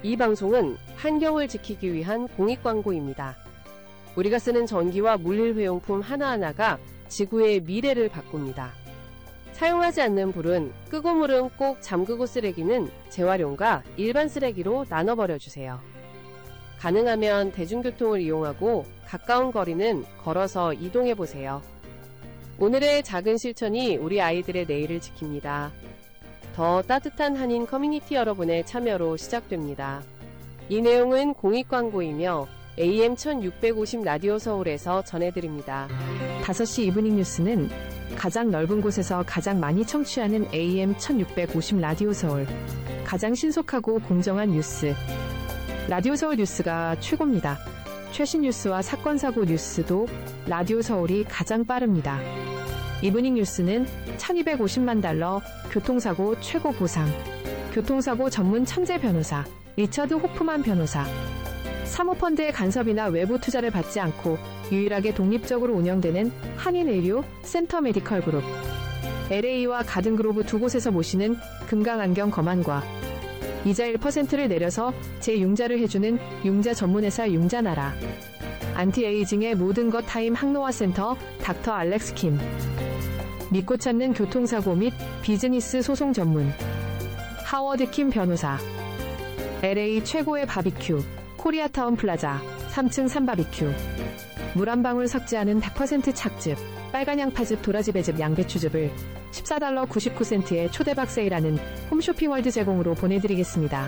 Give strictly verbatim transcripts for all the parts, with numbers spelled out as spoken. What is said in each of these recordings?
이 방송은 환경을 지키기 위한 공익광고입니다. 우리가 쓰는 전기와 물일회용품 하나하나가 지구의 미래를 바꿉니다. 사용하지 않는 불은 끄고 물은 꼭 잠그고 쓰레기는 재활용과 일반 쓰레기로 나눠버려주세요. 가능하면 대중교통을 이용하고 가까운 거리는 걸어서 이동해보세요. 오늘의 작은 실천이 우리 아이들의 내일을 지킵니다. 더 따뜻한 한인 커뮤니티 여러분의 참여로 시작됩니다. 이 내용은 공익광고이며 에이엠 천육백오십 라디오 서울에서 전해드립니다. 다섯 시 이브닝 뉴스는 가장 넓은 곳에서 가장 많이 청취하는 에이엠 천육백오십 라디오 서울. 가장 신속하고 공정한 뉴스. 라디오 서울 뉴스가 최고입니다. 최신 뉴스와 사건 사고 뉴스도 라디오 서울이 가장 빠릅니다. 이브닝 뉴스는 천이백오십만 달러 교통사고 최고 보상. 교통사고 전문 천재 변호사 리처드 호프만 변호사. 사모펀드의 간섭이나 외부 투자를 받지 않고 유일하게 독립적으로 운영되는 한인의료 센터 메디컬 그룹. 엘에이와 가든그로브 두 곳에서 모시는 금강안경 검안과 이자 일 퍼센트를 내려서 재융자를 해주는 융자 전문회사 융자나라. 안티에이징의 모든 것 타임 항노화 센터 닥터 알렉스 킴. 믿고 찾는 교통사고 및 비즈니스 소송 전문 하워드 킴 변호사. 엘에이 최고의 바비큐 코리아타운 플라자 삼 층 삼바비큐. 물 한 방울 섞지 않은 백 퍼센트 착즙 빨간 양파즙 도라지배즙 양배추즙을 십사 달러 구십구 센트에 초대박 세일하는 홈쇼핑월드 제공으로 보내드리겠습니다.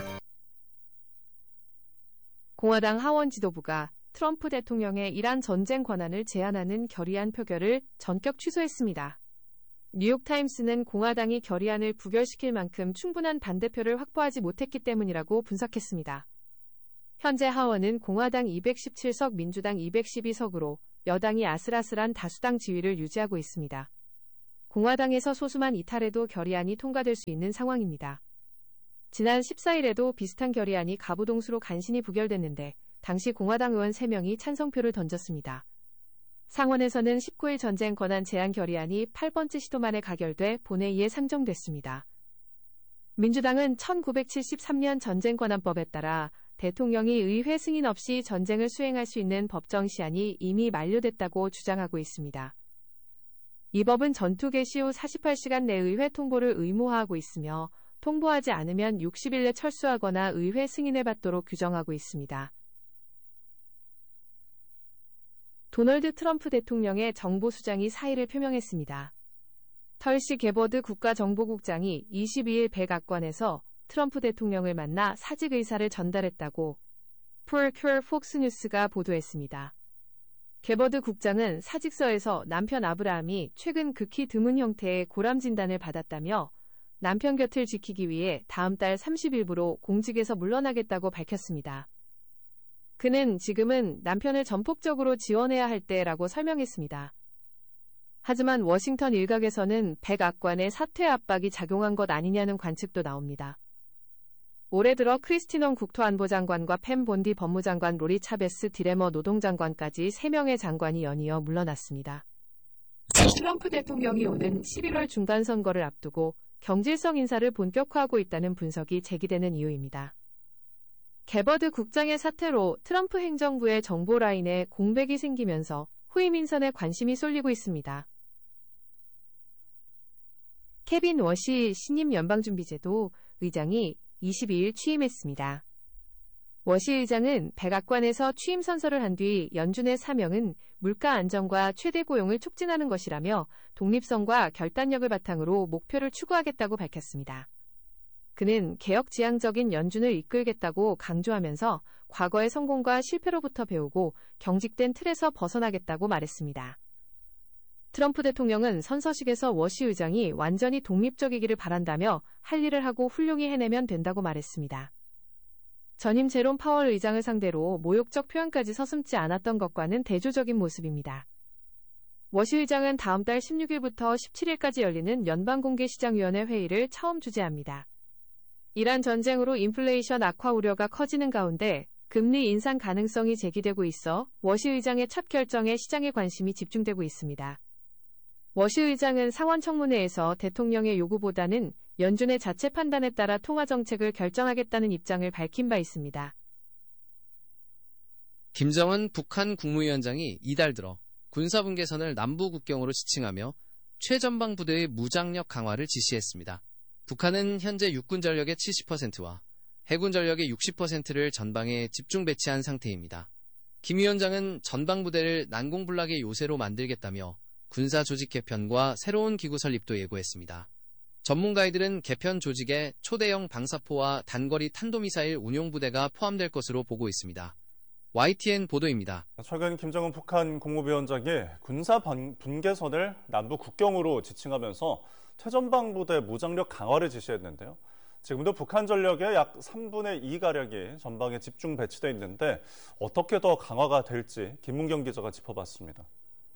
공화당 하원 지도부가 트럼프 대통령의 이란 전쟁 권한을 제한하는 결의안 표결을 전격 취소했습니다. 뉴욕타임스는 공화당이 결의안을 부결시킬 만큼 충분한 반대표를 확보하지 못했기 때문이라고 분석했습니다. 현재 하원은 공화당 이백십칠 석, 민주당 이백십이 석으로 여당이 아슬아슬한 다수당 지위를 유지하고 있습니다. 공화당에서 소수만 이탈해도 결의안이 통과될 수 있는 상황입니다. 지난 십사 일에도 비슷한 결의안이 가부동수로 간신히 부결됐는데 당시 공화당 의원 세 명이 찬성표를 던졌습니다. 상원에서는 십구 일 전쟁 권한 제한 결의안이 팔 번째 시도 만에 가결돼 본회의에 상정됐습니다. 민주당은 천구백칠십삼 년 전쟁권한법에 따라 대통령이 의회 승인 없이 전쟁을 수행할 수 있는 법정 시한이 이미 만료됐다고 주장하고 있습니다. 이 법은 전투 개시 후 사십팔 시간 내 의회 통보를 의무화하고 있으며 통보하지 않으면 육십 일 내 철수하거나 의회 승인을 받도록 규정하고 있습니다. 도널드 트럼프 대통령의 정보수장이 사의를 표명했습니다. 털시 게버드 국가정보국장이 이십이 일 백악관에서 트럼프 대통령을 만나 사직 의사를 전달했다고 프로큐어 폭스뉴스가 보도했습니다. 게버드 국장은 사직서에서 남편 아브라함이 최근 극히 드문 형태의 고람 진단을 받았다며 남편 곁을 지키기 위해 다음 달 삼십 일부로 공직에서 물러나겠다고 밝혔습니다. 그는 지금은 남편을 전폭적으로 지원해야 할 때라고 설명했습니다. 하지만 워싱턴 일각에서는 백악관의 사퇴 압박이 작용한 것 아니냐는 관측도 나옵니다. 올해 들어 크리스티넌 국토안보장관과 팸 본디 법무장관, 로리 차베스 디레머 노동장관까지 세 명의 장관이 연이어 물러났습니다. 트럼프 대통령이 오는 십일월 중간선거를 앞두고 경질성 인사를 본격화하고 있다는 분석이 제기되는 이유입니다. 게버드 국장의 사태로 트럼프 행정부의 정보 라인에 공백이 생기면서 후임 인선에 관심이 쏠리고 있습니다. 케빈 워시 신임 연방준비제도 의장이 이십이 일 취임했습니다. 워시 의장은 백악관에서 취임 선서를 한 뒤 연준의 사명은 물가 안정과 최대 고용을 촉진하는 것이라며 독립성과 결단력을 바탕으로 목표를 추구하겠다고 밝혔습니다. 그는 개혁지향적인 연준을 이끌겠다고 강조하면서 과거의 성공과 실패로부터 배우고 경직된 틀에서 벗어나겠다고 말했습니다. 트럼프 대통령은 선서식에서 워시 의장이 완전히 독립적이기를 바란다며 할 일을 하고 훌륭히 해내면 된다고 말했습니다. 전임 제롬 파월 의장을 상대로 모욕적 표현까지 서슴지 않았던 것과는 대조적인 모습입니다. 워시 의장은 다음 달 십육 일부터 십칠 일까지 열리는 연방공개시장위원회 회의를 처음 주재합니다. 이란 전쟁으로 인플레이션 악화 우려가 커지는 가운데 금리 인상 가능성이 제기되고 있어 워시 의장의 첫 결정에 시장의 관심이 집중되고 있습니다. 워시 의장은 상원청문회에서 대통령의 요구보다는 연준의 자체 판단에 따라 통화정책을 결정하겠다는 입장을 밝힌 바 있습니다. 김정은 북한 국무위원장이 이달 들어 군사분 개선을 남부 국경으로 지칭하며 최전방 부대의 무장력 강화를 지시했습니다. 북한은 현재 육군 전력의 칠십 퍼센트와 해군 전력의 육십 퍼센트를 전방에 집중 배치한 상태입니다. 김 위원장은 전방 부대를 난공불락의 요새로 만들겠다며 군사 조직 개편과 새로운 기구 설립도 예고했습니다. 전문가이들은 개편 조직에 초대형 방사포와 단거리 탄도미사일 운용부대가 포함될 것으로 보고 있습니다. 와이티엔 보도입니다. 최근 김정은 북한 국무위원장이 군사 분계선을 남부 국경으로 지칭하면서 최전방 부대 무장력 강화를 지시했는데요. 지금도 북한 전력의 약 삼분의 이가량이 전방에 집중 배치돼 있는데 어떻게 더 강화가 될지 김문경 기자가 짚어봤습니다.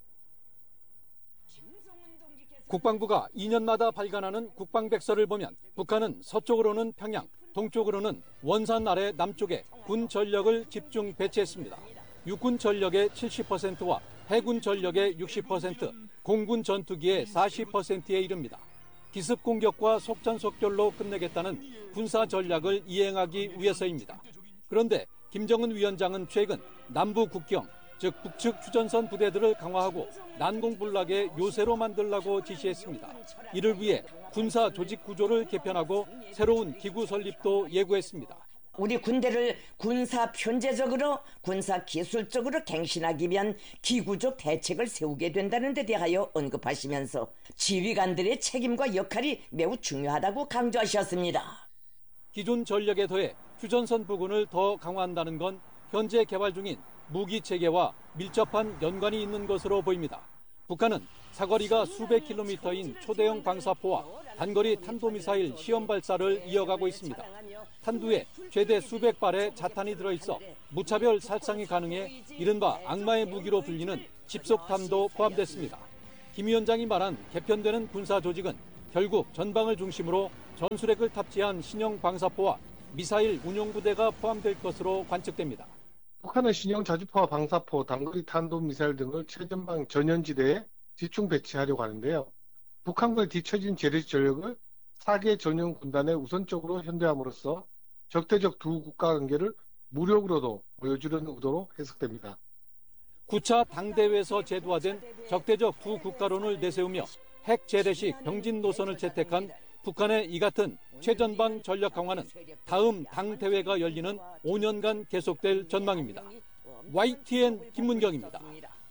국방부가 이 년마다 발간하는 국방백서를 보면 북한은 서쪽으로는 평양, 동쪽으로는 원산 아래 남쪽에 군 전력을 집중 배치했습니다. 육군 전력의 칠십 퍼센트와 해군 전력의 육십 퍼센트, 공군 전투기의 사십 퍼센트에 이릅니다. 기습 공격과 속전속결로 끝내겠다는 군사 전략을 이행하기 위해서입니다. 그런데 김정은 위원장은 최근 남부 국경, 즉 북측 휴전선 부대들을 강화하고 난공불락의 요새로 만들라고 지시했습니다. 이를 위해 군사 조직 구조를 개편하고 새로운 기구 설립도 예고했습니다. 우리 군대를 군사 편제적으로 군사 기술적으로 갱신하기 위한 기구적 대책을 세우게 된다는 데 대하여 언급하시면서 지휘관들의 책임과 역할이 매우 중요하다고 강조하셨습니다. 기존 전력에 더해 휴전선 부근을 더 강화한다는 건 현재 개발 중인 무기 체계와 밀접한 연관이 있는 것으로 보입니다. 북한은 사거리가 수백 킬로미터인 초대형 방사포와 단거리 탄도미사일 시험 발사를 이어가고 있습니다. 탄두에 최대 수백 발의 자탄이 들어있어 무차별 살상이 가능해 이른바 악마의 무기로 불리는 집속탄도 포함됐습니다. 김 위원장이 말한 개편되는 군사 조직은 결국 전방을 중심으로 전술핵을 탑재한 신형 방사포와 미사일 운용부대가 포함될 것으로 관측됩니다. 북한은 신형 자주포와 방사포, 단거리 탄도미사일 등을 최전방 전연지대에 집중 배치하려고 하는데요. 북한군의 뒤처진 재래식 전력을 사 개 전용 군단에 우선적으로 현대함으로써 적대적 두 국가 관계를 무력으로도 보여주려는 의도로 해석됩니다. 구 차 당대회에서 제도화된 적대적 두 국가론을 내세우며 핵 재래식 병진 노선을 채택한 북한의 이 같은 최전방 전력 강화는 다음 당대회가 열리는 오 년간 계속될 전망입니다. 와이티엔 김문경입니다.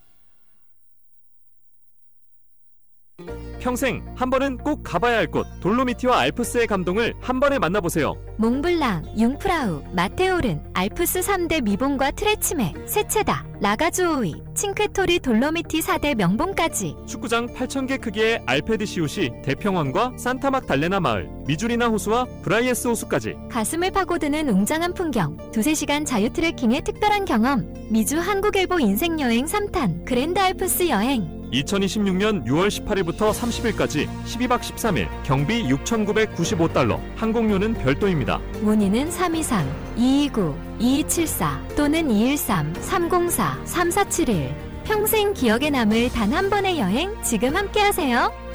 평생 한 번은 꼭 가봐야 할 곳 돌로미티와 알프스의 감동을 한 번에 만나보세요. 몽블랑, 융프라우, 마테오른, 알프스 삼 대 미봉과 트레치메, 세체다, 라가주오이, 칭크토리 돌로미티 사 대 명봉까지 축구장 팔천 개 크기의 알페드 시옷이 대평원과 산타막 달레나 마을, 미주리나 호수와 브라이에스 호수까지 가슴을 파고드는 웅장한 풍경, 두세 시간 자유 트레킹의 특별한 경험, 미주 한국일보 인생여행 삼 탄 그랜드 알프스 여행. 이천이십육 년 유월 십팔일부터 삼십일까지 십이 박 십삼 일 경비 육천구백구십오 달러, 항공료는 별도입니다. 문의는 삼이삼 이이구 이이칠사 또는 이일삼 삼공사 삼사칠일. 평생 기억에 남을 단 한 번의 여행 지금 함께하세요.